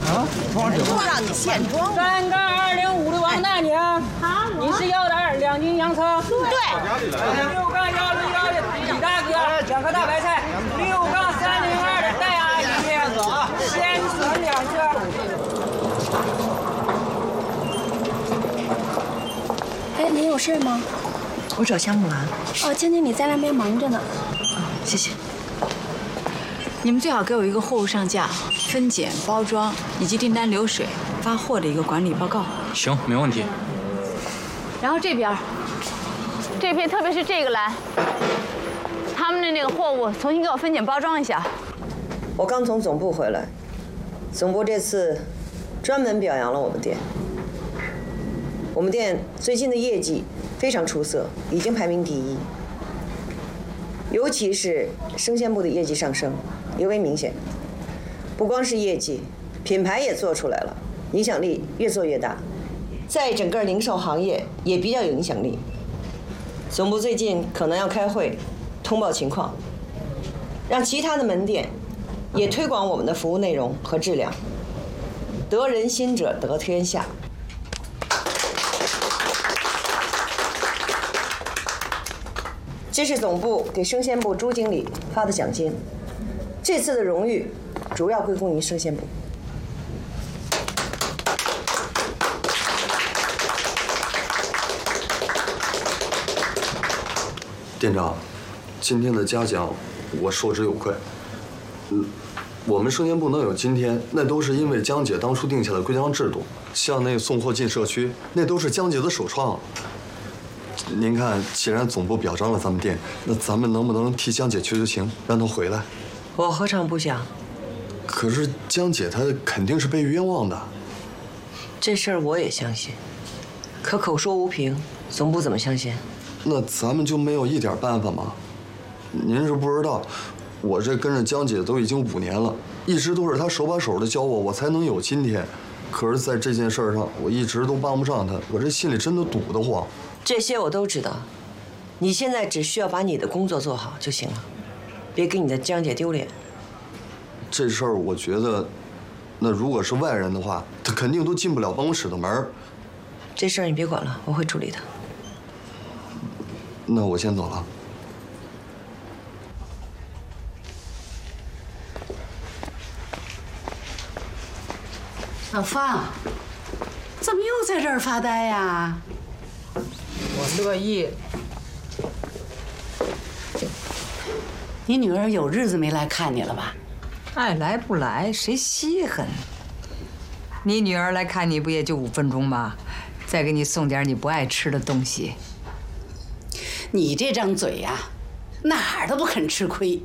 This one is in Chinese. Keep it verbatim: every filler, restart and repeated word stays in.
啊，装什么？ 就让你现装。 三杠二零五的王大娘，好，你是要点两斤洋葱。 对。 六杠幺零幺的李大哥，两颗大白菜。六杠三零二的戴阿姨，鲜笋两只。 哎，您有事吗？ 我找夏木兰。 哦，青经理在那边忙着呢。 谢谢。 你们最好给我一个货物上架、分拣、包装以及订单流水、发货的一个管理报告。 行，没问题。 然后这边，这片特别是这个栏，他们的那个货物重新给我分拣包装一下。 我刚从总部回来，总部这次专门表扬了我们店。我们店最近的业绩非常出色，已经排名第一。尤其是生鲜部的业绩上升尤为明显，不光是业绩，品牌也做出来了，影响力越做越大，在整个零售行业也比较有影响力。总部最近可能要开会通报情况，让其他的门店也推广我们的服务内容和质量。得人心者得天下。这是总部给生鲜部朱经理发的奖金，这次的荣誉主要归功于生鲜部。 店长，今天的嘉奖我受之有愧。嗯，我们生鲜部能有今天，那都是因为江姐当初定下的规章制度，像那送货进社区，那都是江姐的首创。您看，既然总部表彰了咱们店，那咱们能不能替江姐求求情，让她回来？ 我何尝不想？ 可是江姐她肯定是被冤枉的。 这事儿我也相信，可口说无凭，总部怎么相信？ 那咱们就没有一点办法吗？您是不知道，我这跟着江姐都已经五年了，一直都是她手把手的教我，我才能有今天。可是在这件事上，我一直都帮不上她，我这心里真的堵得慌。 这些我都知道，你现在只需要把你的工作做好就行了，别给你的江姐丢脸。 这事儿我觉得，那如果是外人的话，他肯定都进不了办公室的门。 这事儿你别管了，我会处理的。 那我先走了。 小芳，怎么又在这儿发呆呀？ 我乐意。 你女儿有日子没来看你了吧？ 爱来不来，谁稀罕？你女儿来看你不也就五分钟吗？再给你送点你不爱吃的东西。 你这张嘴呀，哪儿都不肯吃亏。